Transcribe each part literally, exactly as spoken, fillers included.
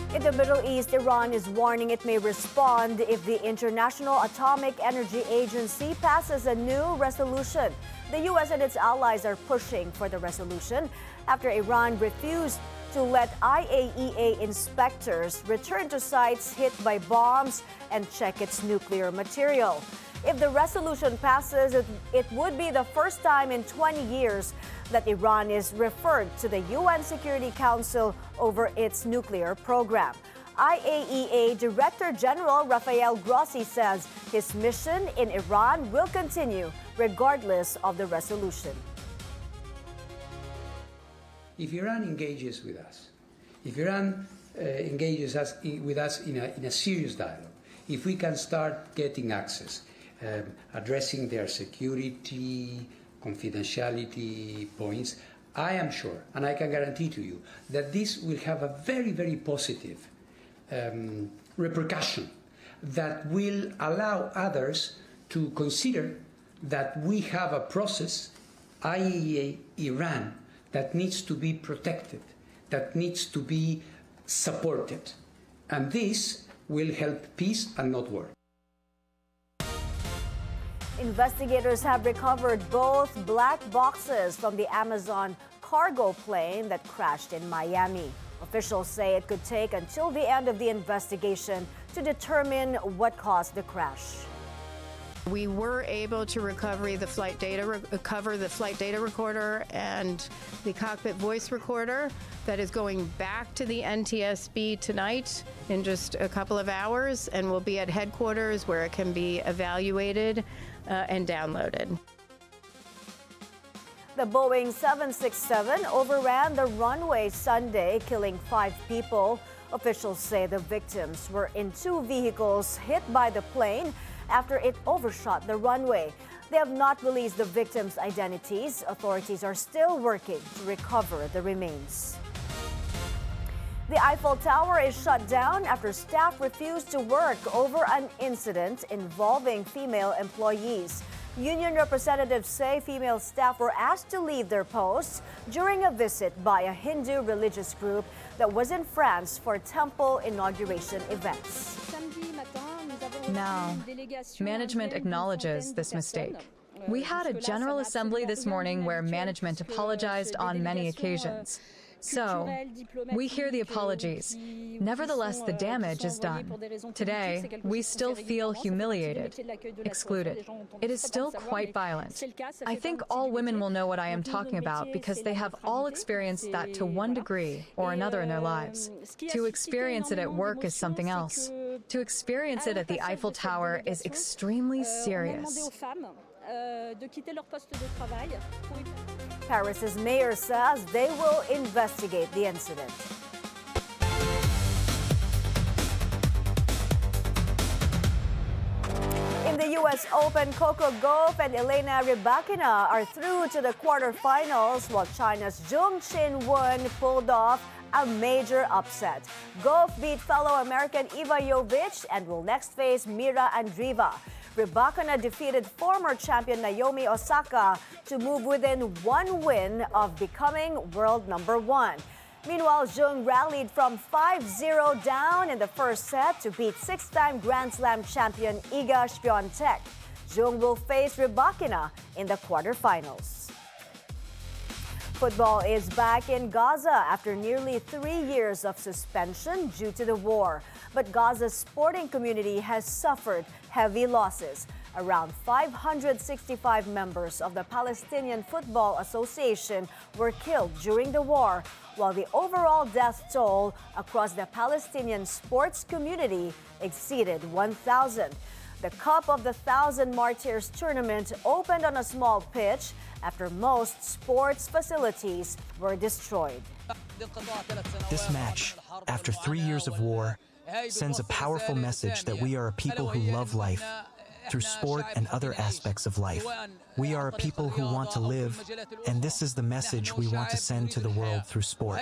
In the Middle East, Iran is warning it may respond if the International Atomic Energy Agency passes a new resolution. The U S and its allies are pushing for the resolution after Iran refused to let I A E A inspectors return to sites hit by bombs and check its nuclear material. If the resolution passes, it, it would be the first time in twenty years that Iran is referred to the U N Security Council over its nuclear program. I A E A Director General Rafael Grossi says his mission in Iran will continue regardless of the resolution. If Iran engages with us, if Iran uh, engages us with us in a, in a serious dialogue, if we can start getting access, um, addressing their security, confidentiality points, I am sure, and I can guarantee to you, that this will have a very, very positive um, repercussion that will allow others to consider that we have a process, I A E A, Iran, that needs to be protected, that needs to be supported. And this will help peace and not war. Investigators have recovered both black boxes from the Amazon cargo plane that crashed in Miami. Officials say it could take until the end of the investigation to determine what caused the crash. We were able to recover the flight data, recover the flight data recorder and the cockpit voice recorder that is going back to the N T S B tonight in just a couple of hours and will be at headquarters where it can be evaluated uh, and downloaded. The Boeing seven sixty-seven overran the runway Sunday, killing five people. Officials say the victims were in two vehicles hit by the plane after it overshot the runway. They have not released the victims' identities. Authorities are still working to recover the remains. The Eiffel Tower is shut down after staff refused to work over an incident involving female employees. Union representatives say female staff were asked to leave their posts during a visit by a Hindu religious group that was in France for temple inauguration events. Now, management acknowledges this mistake. We had a General Assembly this morning where management apologized on many occasions. So, we hear the apologies. Nevertheless, the damage is done. Today, we still feel humiliated, excluded. It is still quite violent. I think all women will know what I am talking about because they have all experienced that to one degree or another in their lives. To experience it at work is something else. To experience it at the Eiffel Tower is extremely serious. Paris's mayor says they will investigate the incident. In the U S Open, Coco Gauff and Elena Rybakina are through to the quarterfinals, while China's Jung Chin-won pulled off a major upset. Gauff beat fellow American Iva Jovic and will next face Mira Andreeva. Rybakina defeated former champion Naomi Osaka to move within one win of becoming world number one. Meanwhile, Jung rallied from five zero down in the first set to beat six-time Grand Slam champion Iga Świątek. Jung will face Rybakina in the quarterfinals. Football is back in Gaza after nearly three years of suspension due to the war. But Gaza's sporting community has suffered heavy losses. Around five hundred sixty-five members of the Palestinian Football Association were killed during the war, while the overall death toll across the Palestinian sports community exceeded one thousand. The Cup of the Thousand Martyrs tournament opened on a small pitch after most sports facilities were destroyed. This match, after three years of war, sends a powerful message that we are a people who love life through sport and other aspects of life. We are a people who want to live, and this is the message we want to send to the world through sport.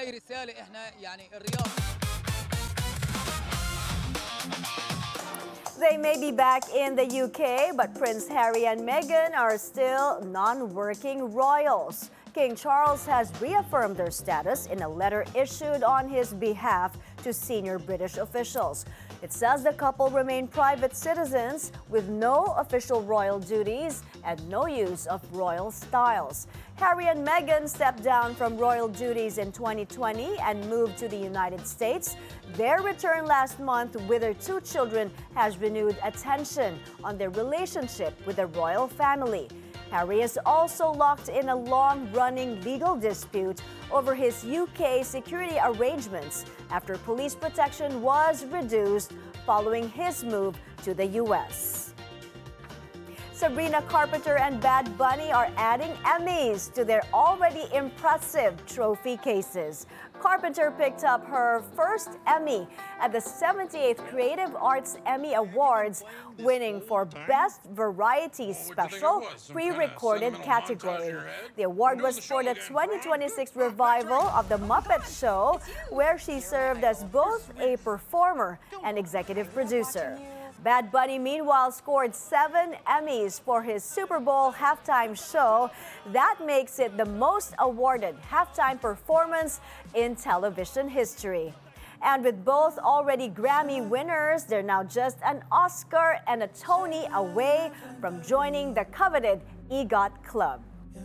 They may be back in the U K, but Prince Harry and Meghan are still non-working royals. King Charles has reaffirmed their status in a letter issued on his behalf to senior British officials. It says the couple remain private citizens with no official royal duties and no use of royal styles. Harry and Meghan stepped down from royal duties in twenty twenty and moved to the United States. Their return last month with their two children has renewed attention on their relationship with the royal family. Harry is also locked in a long-running legal dispute over his U K security arrangements after police protection was reduced following his move to the U S. Sabrina Carpenter and Bad Bunny are adding Emmys to their already impressive trophy cases. Carpenter picked up her first Emmy at the seventy-eighth Creative Arts Emmy Awards, winning for Best Variety Special Pre-Recorded category. The award was for the twenty twenty-six revival of The Muppet Show, where she served as both a performer and executive producer. Bad Bunny, meanwhile, scored seven Emmys for his Super Bowl halftime show. That makes it the most awarded halftime performance in television history. And with both already Grammy winners, they're now just an Oscar and a Tony away from joining the coveted EGOT club.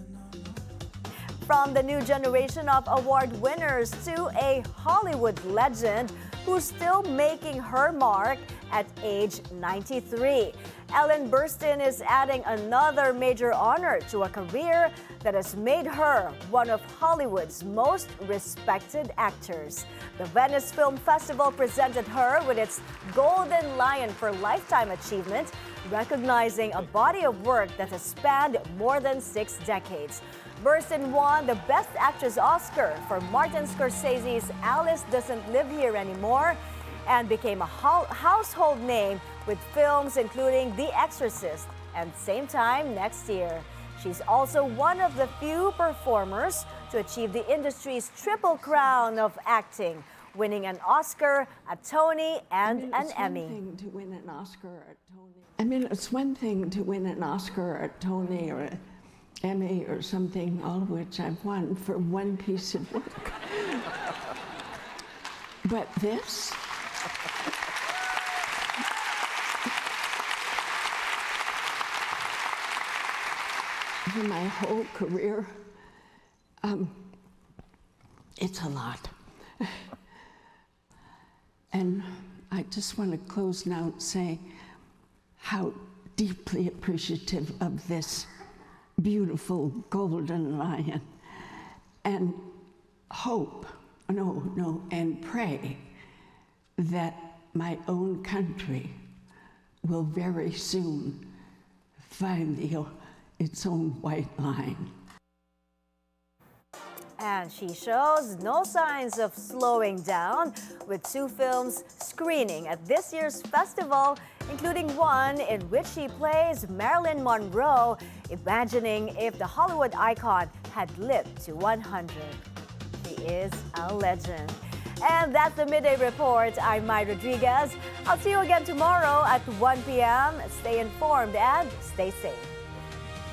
From the new generation of award winners to a Hollywood legend who's still making her mark at age ninety-three. Ellen Burstyn is adding another major honor to a career that has made her one of Hollywood's most respected actors. The Venice Film Festival presented her with its Golden Lion for Lifetime Achievement, recognizing a body of work that has spanned more than six decades. Burstyn won the Best Actress Oscar for Martin Scorsese's Alice Doesn't Live Here Anymore and became a ho- household name with films including The Exorcist and Same Time Next Year. She's also one of the few performers to achieve the industry's triple crown of acting, winning an Oscar, a Tony, and I mean, an it's Emmy. One thing to win an Oscar or a Tony. I mean, it's one thing to win an Oscar or a Tony or a Emmy or something, all of which I've won for one piece of work. But this? For my whole career, um, it's a lot. And I just want to close now and say how deeply appreciative of this beautiful golden lion, and hope, no, no, and pray that my own country will very soon find the, its own white line. And she shows no signs of slowing down, with two films screening at this year's festival, including one in which she plays Marilyn Monroe, imagining if the Hollywood icon had lived to one hundred. She is a legend. And that's the Midday Report. I'm Mai Rodriguez. I'll see you again tomorrow at one p m Stay informed and stay safe.